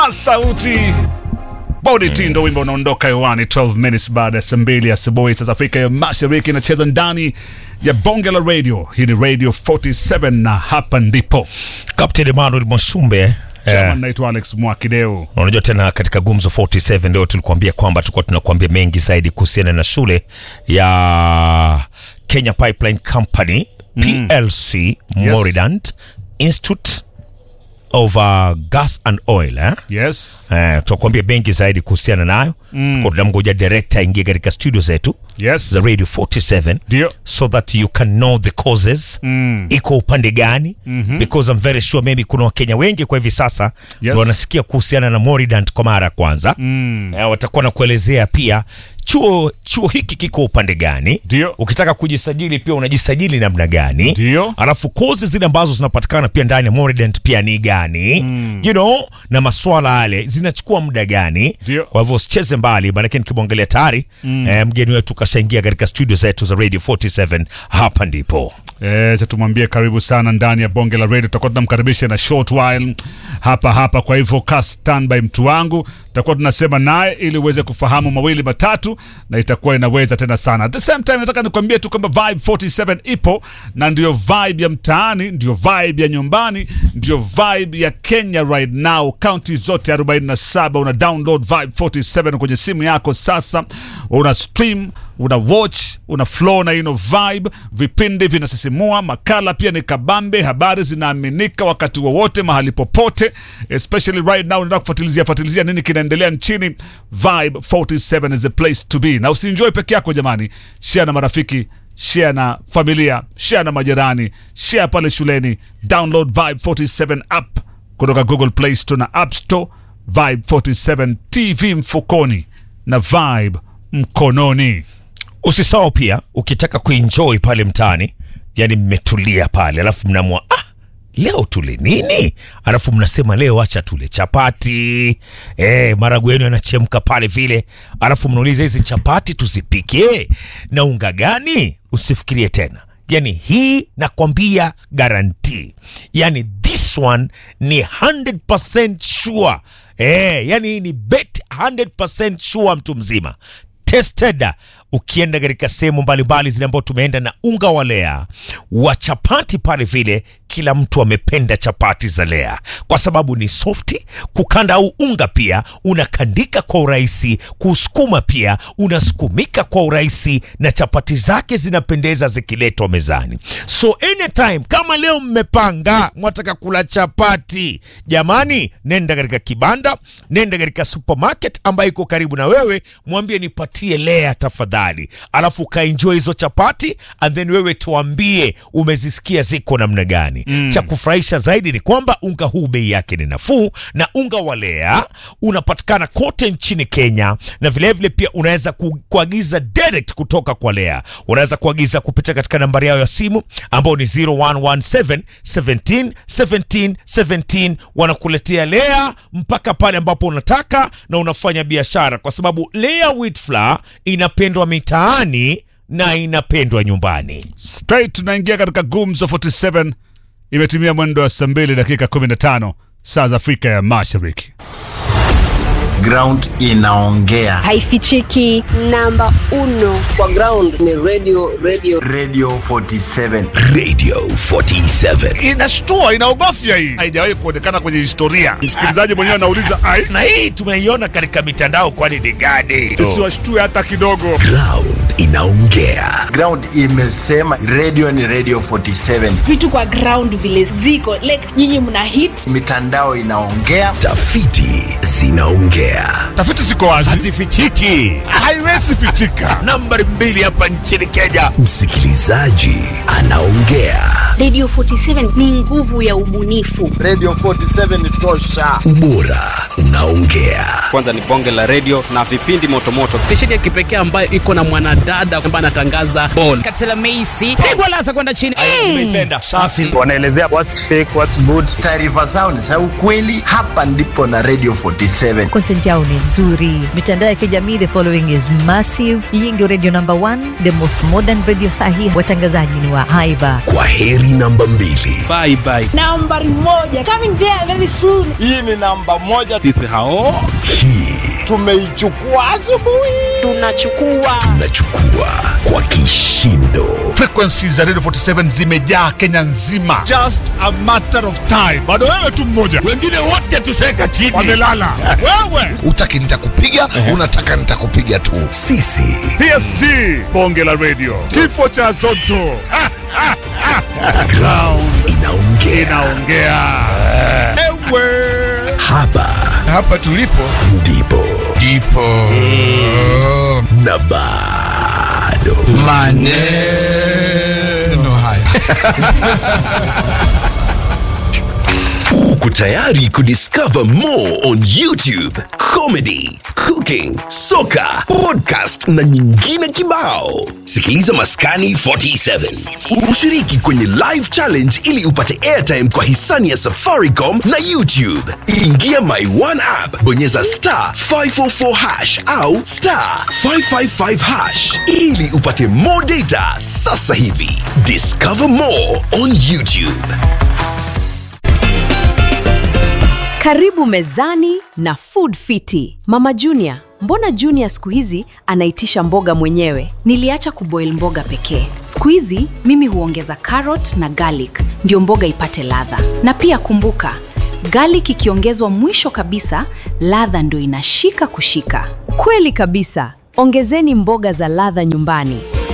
Sauti Body Tindo, wimbo unaondoka hewani 12 minutes baada ya saa 2 asubuhi saa za Afrika ya Mashariki. Inacheza ndani ya Bonge la Radio. Hii ni Radio 47 na hapa ndipo Captain Emmanuel Mwashumbe. Naitwa Alex Mwakideu. Unajua tena katika Gumzo 47 ndio tulikuambia kwamba tulikuwa tunakuambia mengi zaidi kuhusiana na shule ya Kenya Pipeline Company PLC Moridant Institute of Gas and Oil Yes. Tutakwambia benki zaidi kuhusiana nayo. Kwa tunamgoja director ingie katika studio zetu. Yes. The Radio 47. Dio. So that you can know the causes. Iko upande gani? Because I'm very sure maybe kuna Wakenya wengi kwa hivi sasa wanasikia kuhusiana na Moridant kwa mara ya kwanza. Watakuwa na kuelezea pia chuo hiki kiko upande gani? Dio. Ukitaka kujisajili pia unajisajili namna gani? Dio. Alafu courses zile ambazo zinapatikana pia ndani ya Moridant pia ni gani? You know, na maswala yale zinachukua muda gani? Dio. Kwa hivyo usicheze mbali, maana nikimwangalia tayari mgeni wetu kashaingia katika studio zetu za Radio 47. Hapa ndipo tumwambie karibu sana ndani ya Bonge la Radio. Tutakuwa tunamkaribisha na short while hapa. Kwa hivyo standby mtu wangu, tutakuwa tunasema naye ili uweze kufahamu mawili matatu, na itakuwa inaweza tena sana. At the same time nataka nikwambie tu kwamba Vibe 47 ipo, na ndio vibe ya mtaani, ndio vibe ya nyumbani, ndio vibe ya Kenya right now. County zote 47 una download Vibe 47 kwenye simu yako sasa. Una stream, una watch, una flow na ino vibe. Vipindi vinasisimua, makala pia ni kabambe, habari zinaaminika wakati wowote mahali popote. Especially right now unataka kufuatilizia nini kinaendelea nchini. Vibe 47 is a place to be. Na usienjoy peke yako jamani. Share na marafiki, share na familia, share na majirani, share pale shuleni. Download Vibe 47 app kutoka Google Play Store na App Store. Vibe 47 TV mfukoni na Vibe mkononi. Usisahau pia ukitaka kuenjoy pale mtaani, yani mmetulia pale alafu mnamua leo tule nini? Alafu mnasema leo acha tule chapati. Maragu yenu yanachemka pale vile. Alafu mnauliza hizi chapati tuzipike na unga gani? Usifikirie tena. Yani hii nakwambia guarantee. Yani this one ni 100% sure. Yani hii ni bet 100% sure mtu mzima. Tested. Ukienda katika sehemu mbalimbali zile ambazo tumeenda na unga wa Lea wa chapati pale vile, kila mtu amependa chapati za Lea kwa sababu ni softi. Kukanda au unga pia unakandika kwa urahisi, kusukuma pia unasukumika kwa urahisi, na chapati zake zinapendeza zikiletwa mezani. So anytime kama leo mmepanga mwataka kula chapati, jamani, nenda katika kibanda, nenda katika supermarket ambayo iko karibu na wewe, mwambie nipatie Lea tafadhali. Alafu kaenjoy hizo chapati, and then wewe tuambie umezisikia ziko namna gani. Cha kufurahisha zaidi ni kwamba unga huu bei yake ni nafuu, na unga wa Lea unapatikana kote nchini Kenya, na vile vile pia unaweza kuagiza direct kutoka kwa Lea. Unaweza kuagiza kupitia katika nambari yao ya simu ambayo ni 0117 17 17 17. Wanakuletea Lea mpaka pale ambapo unataka na unafanya biashara, kwa sababu Lea wheat flour inapendwa mitaani na inapendwa nyumbani. Straight tunaingia katika Gumzo 47. Imetimia mwendo wa saa 2 dakika 15 saa za Afrika ya Mashariki. Ground inaongea, haifichiki. Namba 1 kwa ground ni Radio 47. Radio 47 inashtua, inaogofya. Hii haijawahi kuonekana kwenye historia. Msikilizaji mwenyewe anauliza na hii tumeiona katika mitandao, kwani ni gani? Tusiwashtue hata kidogo. Ground inaongea. Ground imesema radio ni Radio 47. Vitu kwa ground vile ziko like nyinyi mna hit, mitandao inaongea, tafiti zinaongea. Tafiti ziko wazi, hazifichiki, haiwezi fichika. Nambari 2 hapa nchini Kenya, msikilizaji anaongea. Radio 47 ni nguvu ya ubunifu. Radio 47 ni tosha, ubora unaongea. inaongea. Kwanza ni bonge la radio na vipindi motomoto. Stesheni ya kipekee ambayo iko na mwanadada ambaye anatangaza ball. Katela Meisi pigwa lasa kwenda chini. Umeipenda. Safi. Wanaelezea what's fake, what's good. Taarifa zao ni za ukweli. Hapa ndipo na Radio 47. Content yao ni nzuri. Mitandao ya kijamii, the following is massive. Hii ndio radio number 1, the most modern radio sahihi. Watangazaji ni wa haiba. Kwa heri namba 2. Bye bye. Nambari 1 coming there very soon. Hii ni namba 1. Sisi hao Hii Tumeichukua asubuhi. tunachukua kwa kishindo. Frequencies za Radio 47 zimejaa Kenya nzima. Just a matter of time. Bado wewe tu mmoja. Wengine wote tuseka chini. Wamelala. Wewe. Utaki nitakupiga, unataka nitakupiga tu. Sisi PSG. Bonge la radio. Kifo cha Zotto. ground inaongea. Ewe. Hapa tulipo Ndipo na bado maneno haya. uko tayari kudiscover more on YouTube, comedy, cooking, soka, podcast na nyingine kibao. Sikiliza Maskani 47. Ushiriki kwenye live challenge ili upate airtime kwa hisani ya Safaricom na YouTube. Ingia My One app, bonyeza *544# au *555# ili upate more data sasa hivi. Discover more on YouTube. Karibu mezani na Food Fiti. Mama Junior, mbona Junior siku hizi anaitisha mboga mwenyewe? Niliacha kuboil mboga pekee. Siku hizi mimi huongeza carrot na garlic ndio mboga ipate ladha. Na pia kumbuka, garlic ikiongezwa mwisho kabisa, ladha ndio inashika kushika. Kweli kabisa. Ongezeni mboga za ladha nyumbani.